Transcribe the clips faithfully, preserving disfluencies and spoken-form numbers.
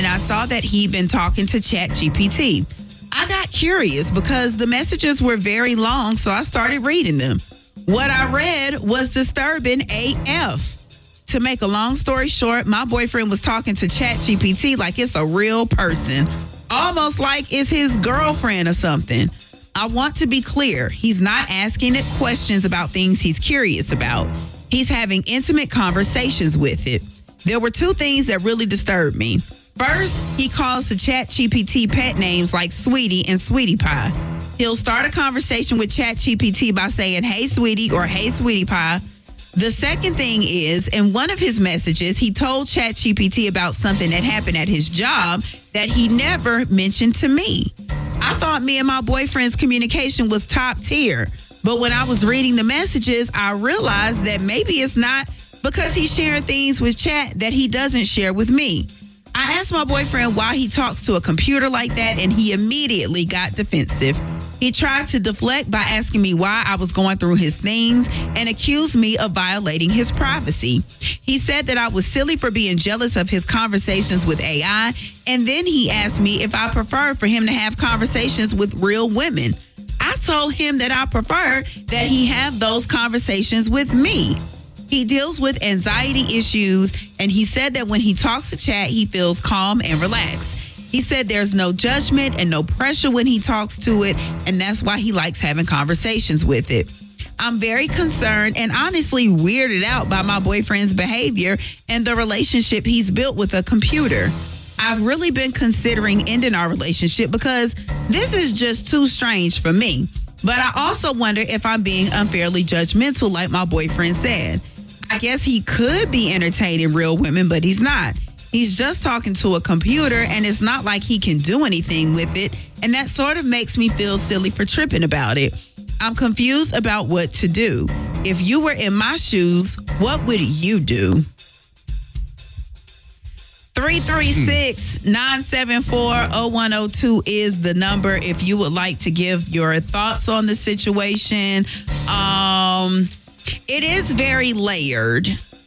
I saw that he'd been talking to ChatGPT. I got curious because the messages were very long, so I started reading them. What I read was disturbing A F. To make a long story short, my boyfriend was talking to ChatGPT like it's a real person, almost like it's his girlfriend or something. I want to be clear. He's not asking it questions about things he's curious about. He's having intimate conversations with it. There were two things that really disturbed me. First, he calls the ChatGPT pet names like Sweetie and Sweetie Pie. He'll start a conversation with ChatGPT by saying, "Hey, Sweetie," or "Hey, Sweetie Pie." The second thing is, in one of his messages, he told ChatGPT about something that happened at his job that he never mentioned to me. I thought me and my boyfriend's communication was top tier, but when I was reading the messages, I realized that maybe it's not because he's sharing things with Chat that he doesn't share with me. I asked my boyfriend why he talks to a computer like that, and he immediately got defensive. He tried to deflect by asking me why I was going through his things and accused me of violating his privacy. He said that I was silly for being jealous of his conversations with A I, and then he asked me if I prefer for him to have conversations with real women. I told him that I prefer that he have those conversations with me. He deals with anxiety issues, and he said that when he talks to Chat, he feels calm and relaxed. He said there's no judgment and no pressure when he talks to it, and that's why he likes having conversations with it. I'm very concerned and honestly weirded out by my boyfriend's behavior and the relationship he's built with a computer. I've really been considering ending our relationship because this is just too strange for me. But I also wonder if I'm being unfairly judgmental like my boyfriend said. I guess he could be entertaining real women, but he's not. He's just talking to a computer, and it's not like he can do anything with it, and that sort of makes me feel silly for tripping about it. I'm confused about what to do. If you were in my shoes, what would you do? three three six, nine seven four, zero one zero two is the number if you would like to give your thoughts on the situation. Um, it is very layered,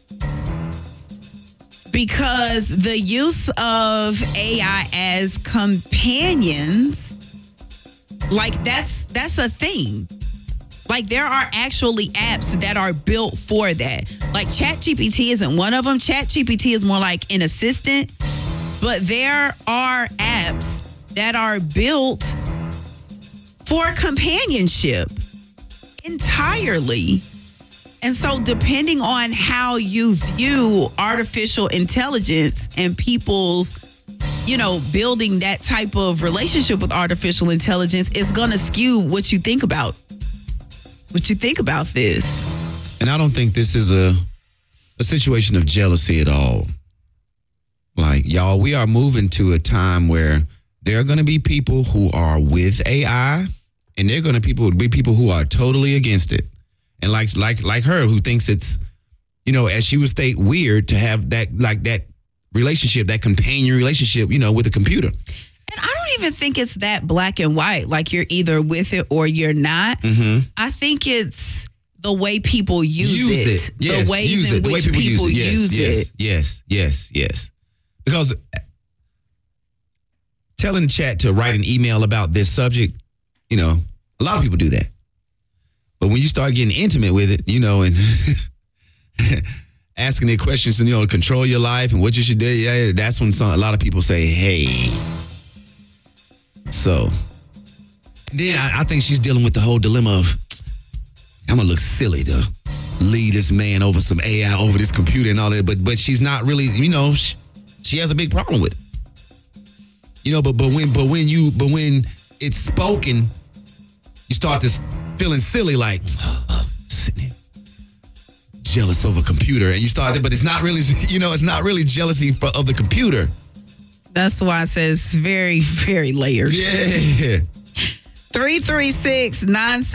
because the use of A I as companions, like that's that's a thing. Like there are actually apps that are built for that. Like ChatGPT isn't one of them. ChatGPT is more like an assistant, but there are apps that are built for companionship entirely. And so depending on how you view artificial intelligence and people's, you know, building that type of relationship with artificial intelligence, is going to skew what you think about, what you think about this. And I don't think this is a, a situation of jealousy at all. Like, y'all, we are moving to a time where there are going to be people who are with A I, and there are going to people be people who are totally against it. And like like like her, who thinks it's, you know, as she would state, weird to have that like that relationship, that companion relationship, you know, with a computer. And I don't even think it's that black and white, like you're either with it or you're not. Mm-hmm. I think it's the way people use, use it. it. Yes, the ways use in it. The which way people, people use it. Yes, use yes, it. Yes, yes, yes. Because telling Chat to write an email about this subject, you know, a lot of people do that. But when you start getting intimate with it, you know, and asking it questions to, you know, control your life and what you should do, yeah, that's when some, a lot of people say, hey. So then I, I think she's dealing with the whole dilemma of, I'm going to look silly to lead this man over some A I, over this computer and all that. But but she's not really, you know, she, she has a big problem with it. You know, but but when but when you but when it's spoken, you start to feeling silly, like oh, sitting here jealous over a computer, and you start, but it's not really, you know, it's not really jealousy for, of the computer. That's why I say it's very, very layered. Yeah. three three six, nine